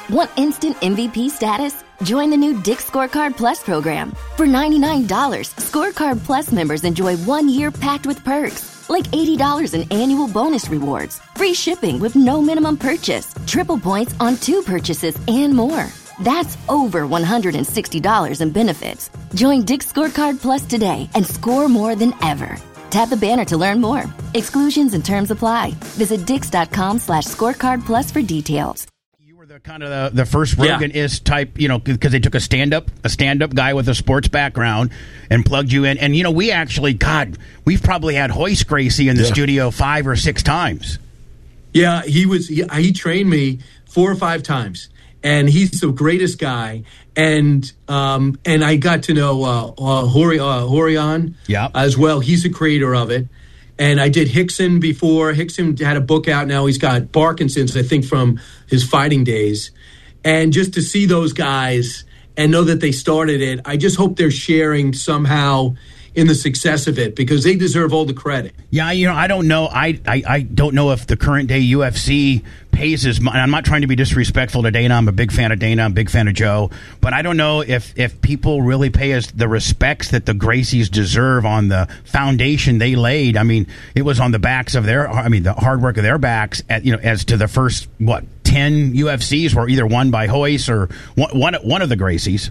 Want instant MVP status? Join the new Dick's Scorecard Plus program. For $99, Scorecard Plus members enjoy 1 year packed with perks, like $80 in annual bonus rewards, free shipping with no minimum purchase, triple points on 2 purchases, and more. That's over $160 in benefits. Join Dick's Scorecard Plus today and score more than ever. Tap the banner to learn more. Exclusions and terms apply. Visit dix.com/scorecard plus for details. You were the kind of the first Rogan-ist type, because they took a stand-up guy with a sports background and plugged you in. And, we actually, we've probably had Hoist Gracie in the studio 5 or 6 times. Yeah, he trained me 4 or 5 times. And he's the greatest guy, and I got to know Horion as well. He's the creator of it, and I did Hickson before. Hickson had a book out now. He's got Parkinson's, I think, from his fighting days. And just to see those guys and know that they started it, I just hope they're sharing somehow in the success of it, because they deserve all the credit. Yeah, I don't know. I don't know if the current day UFC pays as much. I'm not trying to be disrespectful to Dana. I'm a big fan of Dana. I'm a big fan of Joe. But I don't know if people really pay us the respects that the Gracies deserve on the foundation they laid. I mean, it was on the backs of the hard work of their backs, as to the first, 10 UFCs were either won by Hoist or one of the Gracies.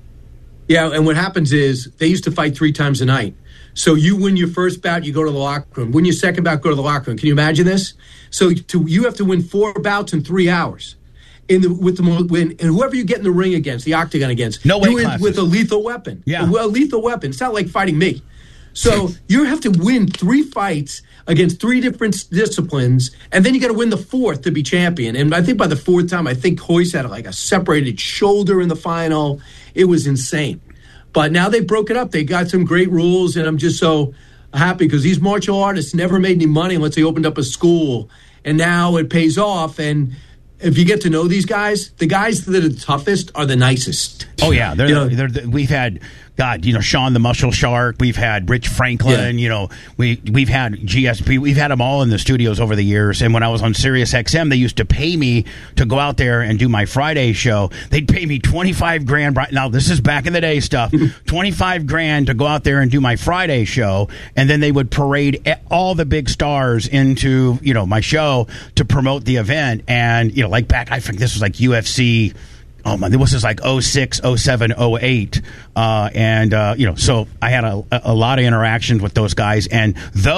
Yeah, and what happens is they used to fight 3 times a night. So you win your first bout, you go to the locker room. Win your second bout, go to the locker room. Can you imagine this? So you have to win 4 bouts in 3 hours. And whoever you get in the ring against, the octagon against, no weight you classes. With a lethal weapon. Yeah, a lethal weapon. It's not like fighting me. So you have to win 3 fights against 3 different disciplines, and then you got to win the 4th to be champion. And I think by the 4th time, I think Hoist had like a separated shoulder in the final. It was insane. But now they broke it up. They got some great rules, and I'm just so happy because these martial artists never made any money unless they opened up a school, and now it pays off. And if you get to know these guys, the guys that are the toughest are the nicest. Oh yeah, we've had Sean the Muscle Shark, we've had Rich Franklin, we've had GSP, we've had them all in the studios over the years. And when I was on Sirius XM, they used to pay me to go out there and do my Friday show. They'd pay me $25,000. Now this is back in the day stuff. $25,000 to go out there and do my Friday show, and then they would parade all the big stars into my show to promote the event. And like back, I think this was like UFC. Oh my! This was like 06, 07, 08. So I had a lot of interactions with those guys, and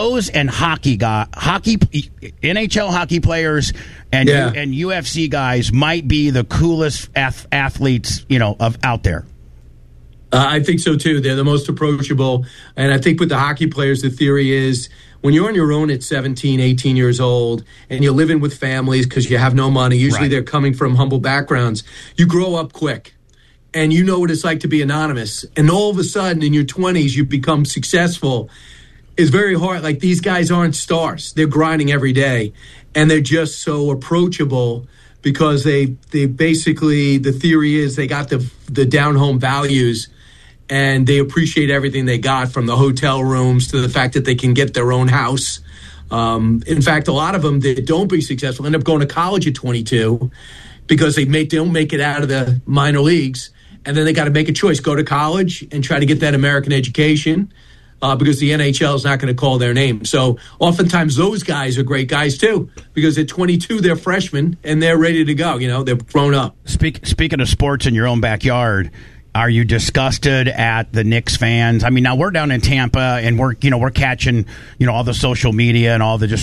NHL hockey players and UFC guys might be the coolest athletes, out there. I think so too. They're the most approachable, and I think with the hockey players, the theory is when you're on your own at 17, 18 years old, and you're living with families because you have no money, usually they're coming from humble backgrounds, you grow up quick, and you know what it's like to be anonymous. And all of a sudden, in your 20s, you become successful. It's very hard. Like, these guys aren't stars. They're grinding every day, and they're just so approachable because they basically, the theory is they got the down-home values, and they appreciate everything they got, from the hotel rooms to the fact that they can get their own house. In fact, a lot of them that don't be successful end up going to college at 22 because they don't make it out of the minor leagues, and then they got to make a choice: go to college and try to get that American education because the NHL is not going to call their name. So oftentimes those guys are great guys too, because at 22 they're freshmen and they're ready to go. They're grown up. Speaking of sports in your own backyard, are you disgusted at the Knicks fans? I mean, now we're down in Tampa, and we're catching all the social media and all the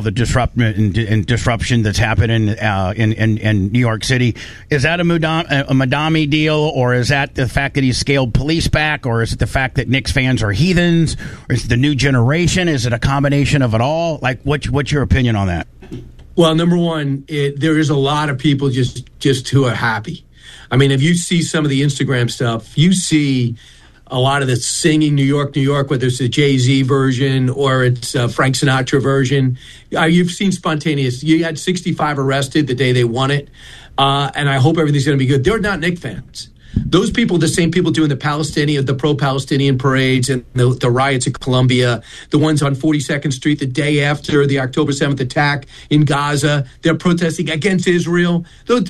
disruption that's happening in New York City. Is that a Madami deal, or is that the fact that he's scaled police back, or is it the fact that Knicks fans are heathens, or is it the new generation? Is it a combination of it all? Like, what's your opinion on that? Well, number one, there is a lot of people just who are happy. I mean, if you see some of the Instagram stuff, you see a lot of the singing New York, whether it's the Jay-Z version or it's Frank Sinatra version. You've seen spontaneous. You had 65 arrested the day they won it, and I hope everything's going to be good. They're not Knicks fans. Those people, the same people doing the pro-Palestinian parades and the riots in Colombia, the ones on 42nd Street the day after the October 7th attack in Gaza, they're protesting against Israel.